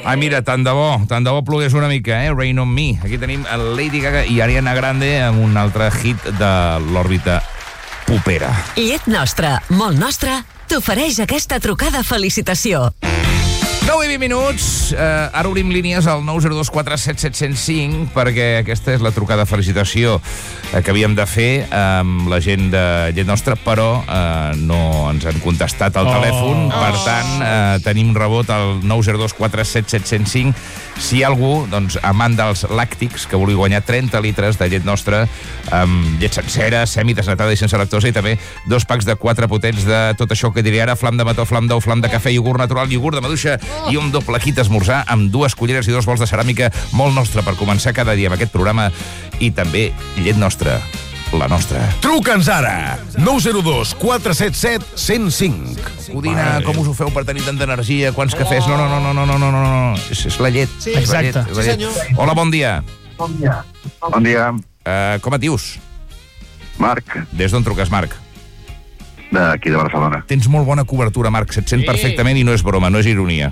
Ai, mira, tant de bo plogués una mica, Rain on Me. Aquí tenim Lady Gaga i Ariana Grande amb un altre hit de l'òrbita popera. Llet nostra, molt nostra, t'ofereix aquesta trucada felicitació. 9 i 20 minuts, ara obrim línies al 902 47705 perquè aquesta és la trucada felicitació que havíem de fer amb la gent de Llet Nostra, però no ens han contestat al telèfon. Per tant, tenim rebot al 902 47705. Si hi ha algú, doncs, amant dels làctics, que vulgui guanyar 30 litres de Llet Nostra amb llet sencera, semidesnatada i sense lactosa, i també 2 packs de 4 potents de tot això que diré ara: flam de mató, flam d'ou, flam de cafè, iogurt natural, iogurt de maduixa i un doble kit esmorzar amb 2 culleres i 2 bols de ceràmica, molt nostre per començar cada dia amb aquest programa. I també Llet Nostra, la nostra. Truca'ns ara! 902 477 105. Codina, com us ho feu per tenir tanta energia? Quants cafès? No. És la llet. Sí, exacte. Sí, senyor. Hola, bon dia. Bon dia. Com et dius? Marc, Des d'on truques, Marc? d'aquí de Barcelona. Tens molt bona cobertura, Marc. Se't sent perfectament i no és broma, no és ironia.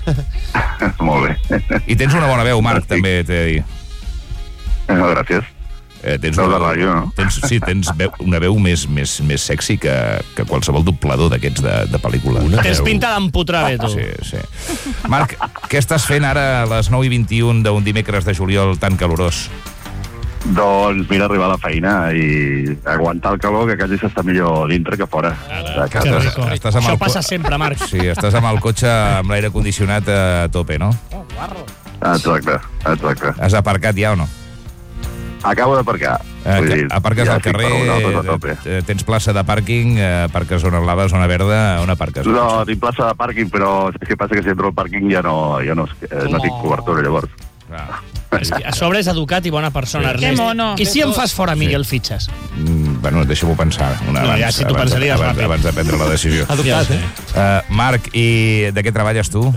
Molt bé. I tens una bona veu, Marc, també t'he de dir. Gràcies. Tens Veu de ràdio, no? Tens una veu més sexy que qualsevol doblador d'aquests de pel·lícula. Tens pinta d'empotrar bé, tu. Sí. Marc, què estàs fent ara a les 9:21 d'un dimecres de juliol tan calorós? Doncs mira, arribar a la feina i aguantar el calor, que quasi s'està millor dintre que fora de casa. Això passa sempre, Marc. Sí, estàs amb el cotxe amb l'aire condicionat a tope, no? Exacte. Has aparcat ja o no? Acabo d'aparcar. Aparques al carrer, tens plaça de pàrquing, aparques zona blava, zona verda, on aparques? No, tinc plaça de pàrquing, però és que passa que si entro al pàrquing ja no tinc cobertura, llavors. A sobre és educat i bona persona, Ernest. Que mono. I si em fas fora a mi i el fitxes? Bueno, deixa-m'ho pensar. Ja, si t'ho pensaries ràpid. Abans de prendre la decisió. Educat, Marc, i de què treballes tu?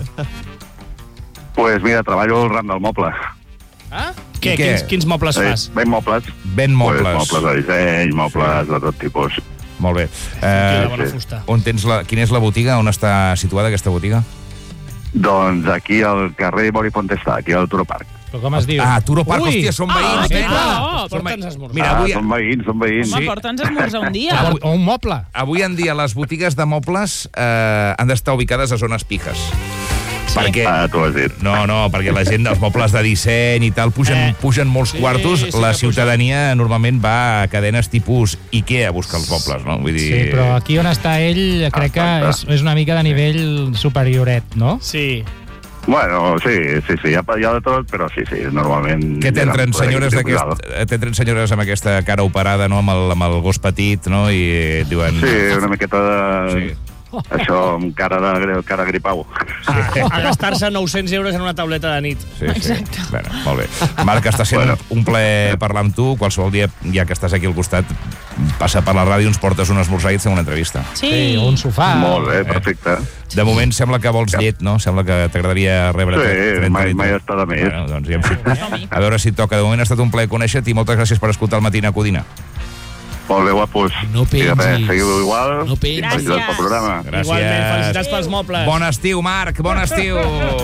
Pues mira, treballo al ram del moble. Què? Quins mobles fas? Ben mobles. Ben mobles. Mobles de disseny, mobles de tot tipus. Molt bé. Quina bona fusta. Quina és la botiga? On està situada aquesta botiga? Doncs aquí al carrer Mori Fontestà, aquí al Turo Park. Però com es diu? Turo Park, hòstia, són veïns. Porta'ns esmorzar. Mira, avui... Són veïns. Home, porta'ns esmorzar un dia. O un moble. Avui en dia les botigues de mobles han d'estar ubicades a zones pijes. Perquè... tu has dit. No, perquè la gent dels mobles de disseny i tal pugen molts quartos. La ciutadania normalment va a cadenes tipus Ikea a buscar els mobles, no? Vull dir... Sí, però aquí on està ell crec que és una mica de nivell superioret, no? Sí. Bueno, sí, hi ha de tot, però sí, normalment... Què t'entren senyores senyores amb aquesta cara operada, no? Amb el gos petit, no? I et diuen... Sí, una miqueta de... Sí. Això amb cara gripau. A gastar-se 900 euros en una tauleta de nit. Sí. Bueno, molt bé. Marc, està sent un plaer parlar amb tu. Qualsevol dia, ja que estàs aquí al costat, passa per la ràdio, ens portes un esmorzar i et fem una entrevista. Sí. O un sofà. Molt bé, perfecte. De moment sembla que vols llet, no? Sembla que t'agradaria rebre... Sí, mai està de més. Bueno, doncs a veure si et toca. De moment ha estat un plaer conèixer-te i moltes gràcies per escoltar el Matina Codina. Molt bé, guapos. No pengis. Seguiu igual. No pengis. Felicitats pel programa. Gràcies. Igualment, felicitats pels mobles. Bon estiu, Marc, bon estiu.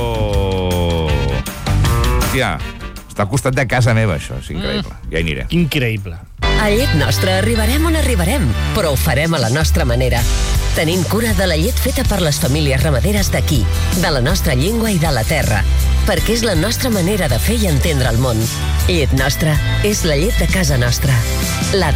Hòstia, està al costat de casa meva, això. És increïble. Ja hi aniré. Increïble. A Llet Nostra arribarem on arribarem, però ho farem a la nostra manera. Tenim cura de la llet feta per les famílies ramaderes d'aquí, de la nostra llengua i de la terra, perquè és la nostra manera de fer i entendre el món. Llet Nostra és la llet de casa nostra. La de